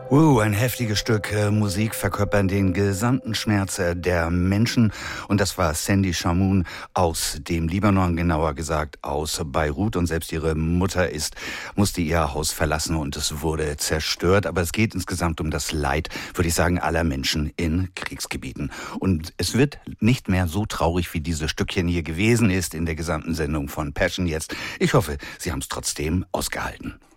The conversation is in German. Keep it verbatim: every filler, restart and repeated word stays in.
Uh, ein heftiges Stück äh, Musik verkörpern den gesamten Schmerz äh, der Menschen. Und das war Sandy Shamoun aus dem Libanon, genauer gesagt aus Beirut. Und selbst ihre Mutter ist, musste ihr Haus verlassen und es wurde zerstört. Aber es geht insgesamt um das Leid, würde ich sagen, aller Menschen in Kriegsgebieten. Und es wird nicht mehr so traurig, wie dieses Stückchen hier gewesen ist in der gesamten Sendung von Passion jetzt. Ich hoffe, Sie haben es trotzdem ausgehalten.